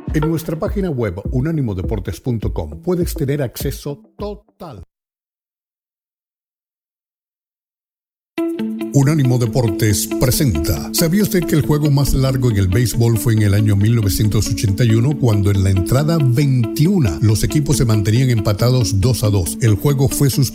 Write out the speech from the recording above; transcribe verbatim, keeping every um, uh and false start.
En nuestra página web unánimo deportes punto com puedes tener acceso total. Unánimo Deportes presenta. ¿Sabía usted que el juego más largo en el béisbol fue en el año mil novecientos ochenta y uno, cuando en la entrada veintiuno los equipos se mantenían empatados dos a dos? El juego fue suspendido